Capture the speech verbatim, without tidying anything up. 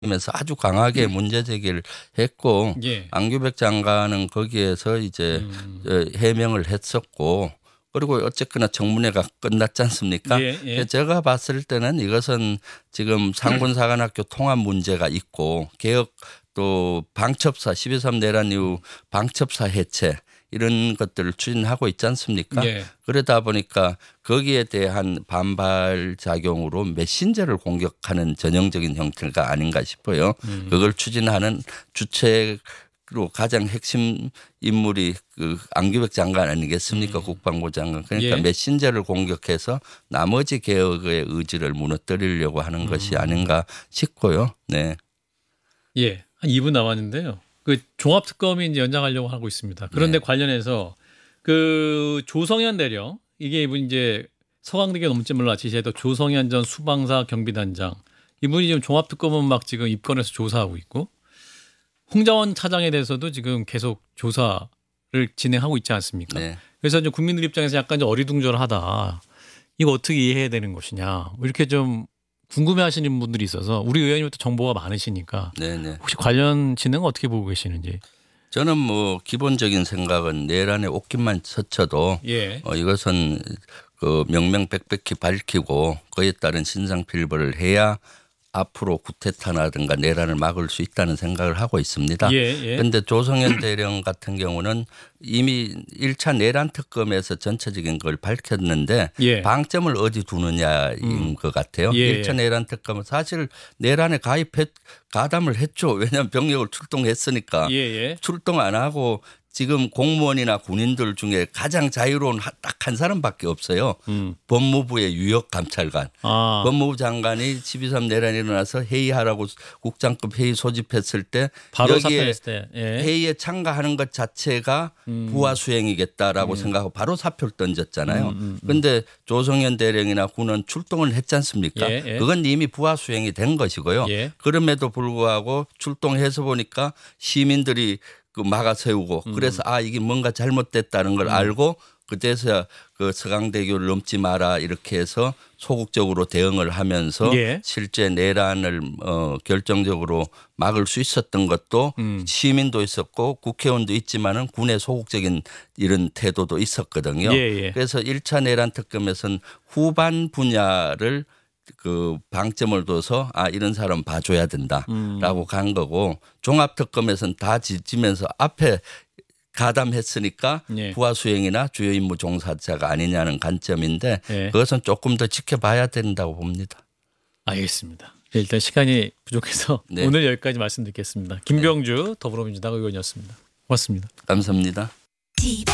면서 아주 강하게 문제 제기를 했고 예. 안규백 장관은 거기에서 이제 음. 해명을 했었고 그리고 어쨌거나 청문회가 끝났지 않습니까? 예, 예. 제가 봤을 때는 이것은 지금 상군사관학교 통합 문제가 있고 개혁 또 방첩사 십이 삼 내란 이후 방첩사 해체 이런 것들을 추진하고 있지 않습니까? 예. 그러다 보니까 거기에 대한 반발 작용으로 메신저를 공격하는 전형적인 형태가 아닌가 싶어요. 음. 그걸 추진하는 주체로 가장 핵심 인물이 그 안규백 장관 아니겠습니까? 음. 국방부 장관. 그러니까 예. 메신저를 공격해서 나머지 개혁의 의지를 무너뜨리려고 하는 것이 음. 아닌가 싶고요. 네. 예. 한 이 분 남았는데요. 그 종합특검이 이제 연장하려고 하고 있습니다. 그런데 네. 관련해서 그 조성현 대령 이게 이분 이제 서강대교 넘지 몰라 지시해도 조성현 전 수방사 경비단장 이분이 지금 종합특검은 막 지금 입건해서 조사하고 있고 홍장원 차장에 대해서도 지금 계속 조사를 진행하고 있지 않습니까? 네. 그래서 이제 국민들 입장에서 약간 좀 어리둥절하다. 이거 어떻게 이해해야 되는 것이냐. 이렇게 좀 궁금해하시는 분들이 있어서 우리 의원님도 정보가 많으시니까 네네. 혹시 관련 진행 어떻게 보고 계시는지. 저는 뭐 기본적인 생각은 내란에 옷깃만 스쳐도 예. 어, 이것은 그 명명백백히 밝히고 그에 따른 신상필벌을 해야 앞으로 구테타라든가 내란을 막을 수 있다는 생각을 하고 있습니다. 그런데 예, 예. 조성현 대령 같은 경우는 이미 일 차 내란 특검에서 전체적인 걸 밝혔는데 예. 방점을 어디 두느냐인 음. 것 같아요. 예. 일 차 내란 특검은 사실 내란에 가입했 가담을 했죠. 왜냐하면 병력을 출동했으니까. 예, 예. 출동 안 하고 지금 공무원이나 군인들 중에 가장 자유로운 딱 한 사람밖에 없어요. 음. 법무부의 유역감찰관. 아. 법무부 장관이 십이 삼 내란이 일어나서 회의하라고 국장급 회의 소집했을 때 바로 여기에 사퇴했을 때. 예. 회의에 참가하는 것 자체가 음. 부하 수행이겠다라고 음. 생각하고 바로 사표를 던졌잖아요. 음, 음, 그런데 음, 음. 조성현 대령이나 군은 출동을 했지 않습니까? 예, 예. 그건 이미 부하 수행이 된 것이고요. 예. 그럼에도 불구하고 출동해서 보니까 시민들이 그 막아 세우고 음. 그래서 아 이게 뭔가 잘못됐다는 걸 음. 알고 그때서야 그 서강대교를 넘지 마라 이렇게 해서 소극적으로 대응을 하면서 예. 실제 내란을 어 결정적으로 막을 수 있었던 것도 음. 시민도 있었고 국회의원도 있지만은 군의 소극적인 이런 태도도 있었거든요. 예, 예. 그래서 일 차 내란 특검에서는 후반 분야를 그 방점을 둬서 아 이런 사람 봐줘야 된다라고 음. 간 거고 종합특검에서는 다 지지면서 앞에 가담했으니까 예. 부하 수행이나 주요 임무 종사자가 아니냐는 관점인데 예. 그것은 조금 더 지켜봐야 된다고 봅니다. 알겠습니다. 일단 시간이 부족해서 네. 오늘 여기까지 말씀드리겠습니다. 김병주 더불어민주당 의원이었습니다. 고맙습니다. 감사합니다.